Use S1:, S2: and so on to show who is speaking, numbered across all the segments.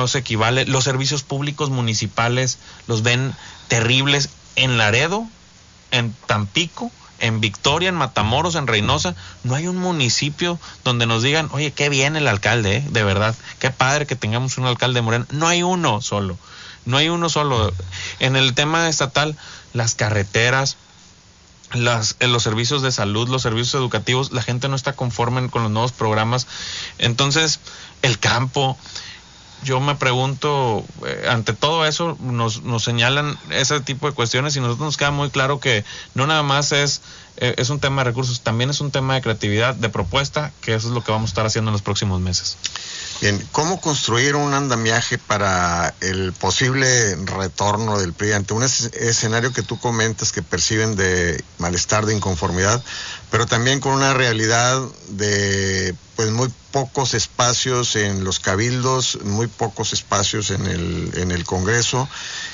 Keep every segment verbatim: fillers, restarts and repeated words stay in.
S1: no se equivale. Los servicios públicos municipales los ven terribles en Laredo, en Tampico, en Victoria, en Matamoros, en Reynosa. No hay un municipio donde nos digan, oye, qué bien el alcalde, ¿eh? De verdad, qué padre que tengamos un alcalde moreno. No hay uno solo, no hay uno solo. En el tema estatal, las carreteras, Las, en los servicios de salud, los servicios educativos, la gente no está conforme con los nuevos programas. Entonces, el campo, yo me pregunto, eh, ante todo eso nos, nos señalan ese tipo de cuestiones y a nosotros nos queda muy claro que no nada más es, eh, es un tema de recursos, también es un tema de creatividad, de propuesta, que eso es lo que vamos a estar haciendo en los próximos meses.
S2: Bien, ¿cómo construir un andamiaje para el posible retorno del P R I ante un es- escenario que tú comentas que perciben de malestar, de inconformidad, pero también con una realidad de pues muy pocos espacios en los cabildos, muy pocos espacios en el en el Congreso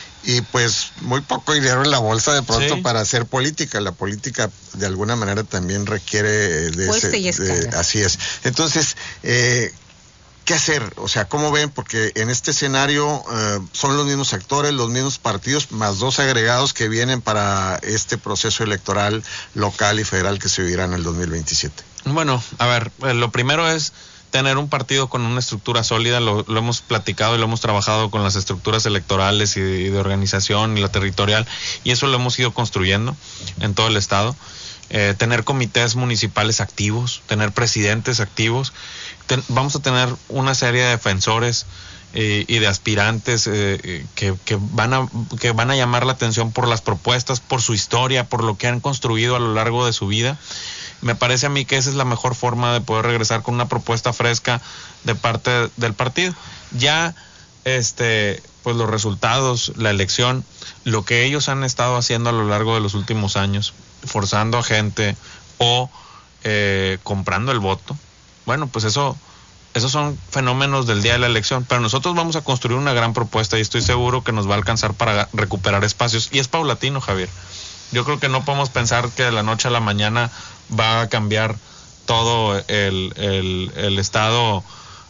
S2: y pues muy poco dinero en la bolsa de pronto
S1: sí.
S2: para hacer política? La política de alguna manera también requiere de,
S3: Puesta
S2: ese,
S3: y escala.
S2: de así es. Entonces, eh, ¿qué hacer? O sea, ¿cómo ven? Porque en este escenario eh, son los mismos actores, los mismos partidos, más dos agregados que vienen para este proceso electoral local y federal que se vivirá en el dos mil veintisiete.
S1: Bueno, a ver, lo primero es tener un partido con una estructura sólida, lo, lo hemos platicado y lo hemos trabajado con las estructuras electorales y de, y de organización y la territorial, y eso lo hemos ido construyendo en todo el estado. Eh, tener comités municipales activos, tener presidentes activos. Ten, vamos a tener una serie de defensores eh, y de aspirantes eh, que, que, van a, que van a llamar la atención por las propuestas, por su historia, por lo que han construido a lo largo de su vida. Me parece a mí que esa es la mejor forma de poder regresar con una propuesta fresca de parte del partido. Ya este pues los resultados, la elección, lo que ellos han estado haciendo a lo largo de los últimos años, forzando a gente o eh, comprando el voto, bueno, pues eso, esos son fenómenos del día de la elección, pero nosotros vamos a construir una gran propuesta y estoy seguro que nos va a alcanzar para recuperar espacios, y es paulatino, Javier. Yo creo que no podemos pensar que de la noche a la mañana va a cambiar todo el, el, el estado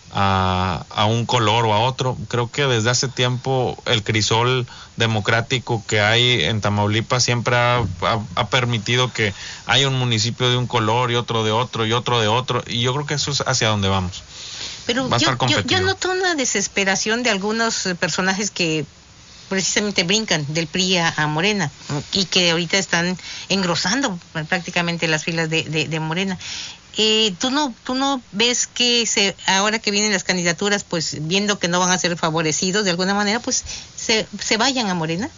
S1: a, a un color o a otro. Creo que desde hace tiempo el crisol democrático que hay en Tamaulipas siempre ha, ha, ha permitido que haya un municipio de un color y otro de otro y otro de otro, y yo creo que eso es hacia donde vamos.
S3: Pero yo, yo, yo noto una desesperación de algunos personajes que precisamente brincan del P R I a, a Morena y que ahorita están engrosando prácticamente las filas de, de, de Morena. Eh, ¿tú no tú no ves que se ahora que vienen las candidaturas, pues viendo que no van a ser favorecidos de alguna manera, pues se, se vayan a Morena?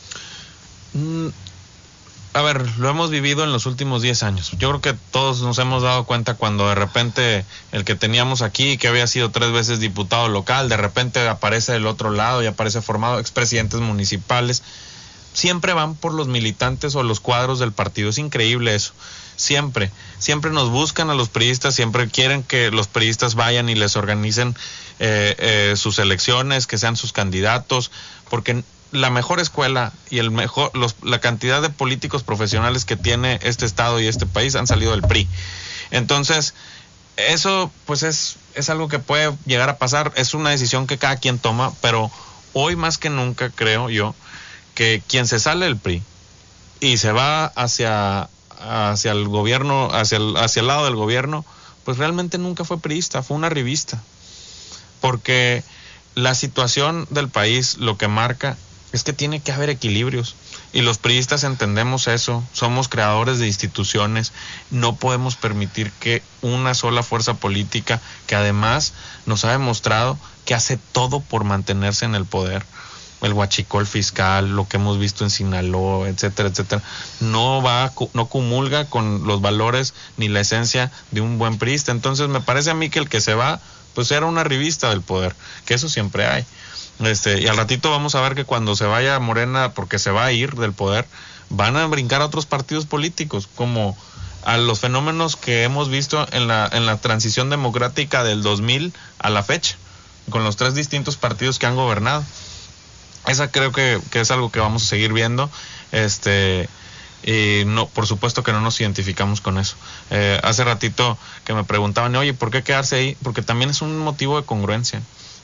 S1: Mm, a ver, lo hemos vivido en los últimos diez años. Yo creo que todos nos hemos dado cuenta cuando de repente el que teníamos aquí, que había sido tres veces diputado local, de repente aparece del otro lado y aparece formado expresidentes municipales. Siempre van por los militantes o los cuadros del partido. Es increíble eso. Siempre, siempre nos buscan a los priistas, siempre quieren que los priistas vayan y les organicen eh, eh, sus elecciones, que sean sus candidatos, porque la mejor escuela y el mejor los, la cantidad de políticos profesionales que tiene este estado y este país han salido del P R I. Entonces, eso pues es, es algo que puede llegar a pasar, es una decisión que cada quien toma, pero hoy más que nunca creo yo que quien se sale del P R I y se va hacia, hacia el gobierno, hacia el, hacia el lado del gobierno, pues realmente nunca fue priista, fue una arribista. Porque la situación del país lo que marca es que tiene que haber equilibrios, y los priistas entendemos eso, somos creadores de instituciones, no podemos permitir que una sola fuerza política, que además nos ha demostrado que hace todo por mantenerse en el poder, el huachicol fiscal, lo que hemos visto en Sinaloa, etcétera, etcétera, no va, no comulga con los valores ni la esencia de un buen priista. Entonces me parece a mí que el que se va, pues era una arribista del poder, que eso siempre hay. Este, y al ratito vamos a ver que cuando se vaya Morena, porque se va a ir del poder, van a brincar a otros partidos políticos, como a los fenómenos que hemos visto en la, en la transición democrática del dos mil a la fecha, con los tres distintos partidos que han gobernado. Esa creo que, que es algo que vamos a seguir viendo, este, y no, por supuesto que no nos identificamos con eso. Eh, hace ratito que me preguntaban, oye, ¿por qué quedarse ahí? Porque también es un motivo de congruencia. O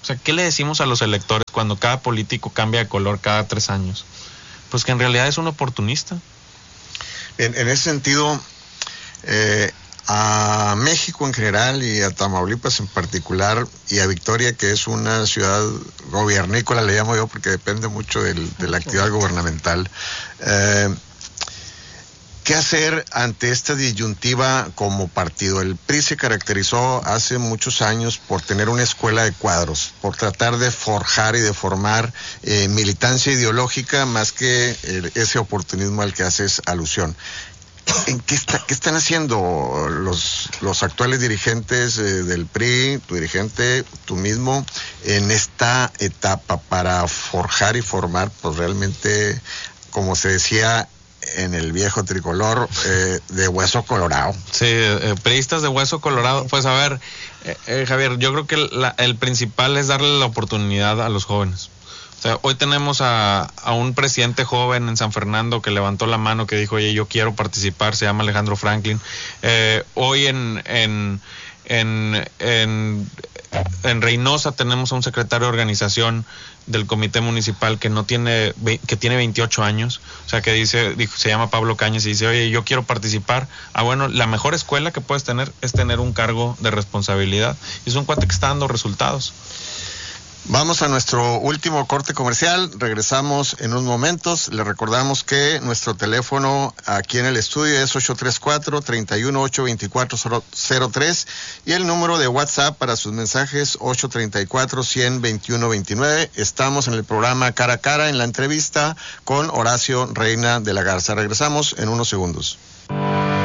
S1: O sea, ¿qué le decimos a los electores cuando cada político cambia de color cada tres años? Pues que en realidad es un oportunista.
S2: En, en ese sentido, eh, a México en general y a Tamaulipas en particular, y a Victoria, que es una ciudad gobiernícola, le llamo yo, porque depende mucho del, de la actividad gubernamental, eh, ¿qué hacer ante esta disyuntiva como partido? El P R I se caracterizó hace muchos años por tener una escuela de cuadros, por tratar de forjar y de formar eh, militancia ideológica más que eh, ese oportunismo al que haces alusión. ¿En qué, está, qué están haciendo los, los actuales dirigentes eh, del P R I, tu dirigente, tú mismo, en esta etapa para forjar y formar, pues realmente, como se decía en el viejo tricolor, eh, de hueso colorado?
S1: Sí, eh, priistas de hueso colorado. Pues a ver, eh, eh, Javier, yo creo que la, el principal es darle la oportunidad a los jóvenes. O sea, hoy tenemos a, a un presidente joven en San Fernando que levantó la mano, que dijo, oye, yo quiero participar, se llama Alejandro Franklin. Eh, hoy en, en, en, en, en Reynosa tenemos a un secretario de organización del comité municipal que no tiene, que tiene veintiocho años, o sea, que dice, dijo, se llama Pablo Cañas y dice, oye, yo quiero participar. Ah, bueno, la mejor escuela que puedes tener es tener un cargo de responsabilidad. Y es un cuate que está dando resultados.
S2: Vamos a nuestro último corte comercial, regresamos en unos momentos. Le recordamos que nuestro teléfono aquí en el estudio es ocho tres cuatro, tres uno ocho, dos cuatro cero tres y el número de WhatsApp para sus mensajes ocho tres cuatro, cien, veintiuno veintinueve. Estamos en el programa Cara a Cara en la entrevista con Horacio Reina de la Garza. Regresamos en unos segundos.